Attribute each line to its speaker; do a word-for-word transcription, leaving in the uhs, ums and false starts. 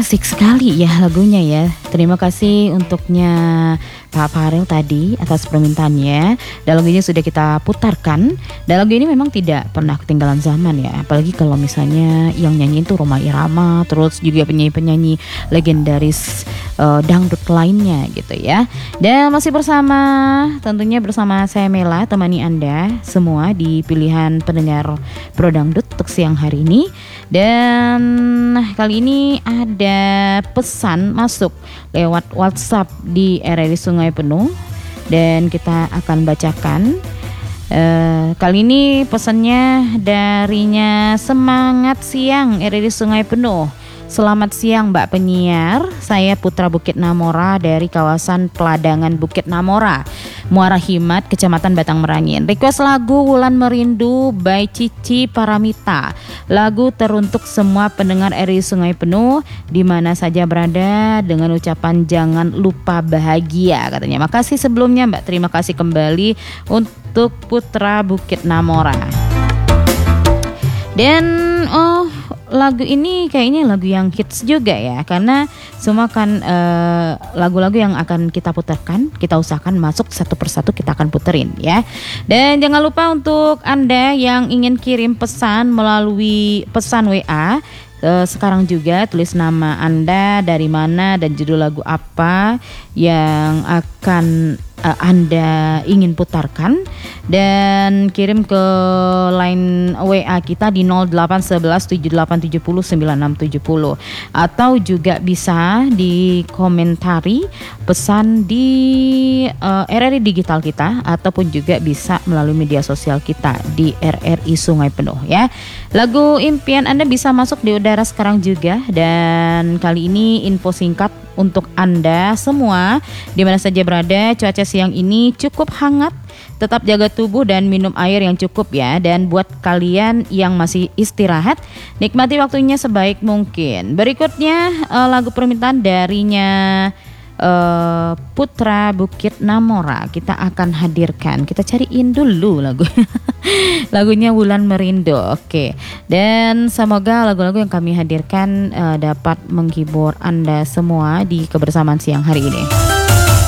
Speaker 1: Asik sekali ya lagunya ya. Terima kasih untuknya Pak Farel tadi atas permintaannya. Dan lagu ini sudah kita putarkan. Dan lagu ini memang tidak pernah ketinggalan zaman ya. Apalagi kalau misalnya yang nyanyi itu Rhoma Irama, terus juga penyanyi-penyanyi legendaris uh, dangdut lainnya gitu ya. Dan masih bersama, tentunya bersama saya Mela, temani Anda semua di pilihan pendengar Pro Dangdut untuk siang hari ini. Dan kali ini ada pesan masuk lewat WhatsApp di R R I Sungai Penuh dan kita akan bacakan. Uh, kali ini pesannya darinya Semangat Siang R R I Sungai Penuh. Selamat siang Mbak penyiar, saya Putra Bukit Namora dari kawasan Peladangan Bukit Namora, Muara Himat, Kecamatan Batang Merangin. Request lagu Wulan Merindu by Cici Paramita. Lagu teruntuk semua pendengar R R I Sungai Penuh di mana saja berada dengan ucapan jangan lupa bahagia katanya. Makasih sebelumnya Mbak, terima kasih kembali untuk Putra Bukit Namora. Dan oh lagu ini kayaknya lagu yang hits juga ya, karena semua kan uh, lagu-lagu yang akan kita putarkan, kita usahakan masuk satu persatu kita akan puterin ya. Dan jangan lupa untuk Anda yang ingin kirim pesan melalui pesan W A, uh, sekarang juga tulis nama Anda, dari mana dan judul lagu apa yang akan uh, Anda ingin putarkan, dan kirim ke line W A kita di nol delapan satu satu tujuh delapan tujuh nol sembilan enam tujuh nol, atau juga bisa dikomentari pesan di uh, R R I digital kita, ataupun juga bisa melalui media sosial kita di R R I Sungai Penuh ya. Lagu impian Anda bisa masuk di udara sekarang juga. Dan kali ini info singkat untuk Anda semua di mana saja berada. Cuaca siang ini cukup hangat, tetap jaga tubuh dan minum air yang cukup ya. Dan buat kalian yang masih istirahat, nikmati waktunya sebaik mungkin. Berikutnya uh, lagu permintaan darinya uh, Putra Bukit Namora kita akan hadirkan. Kita cariin dulu lagu lagunya Wulan Merindu. Oke. Dan semoga lagu-lagu yang kami hadirkan uh, dapat menghibur Anda semua di kebersamaan siang hari ini.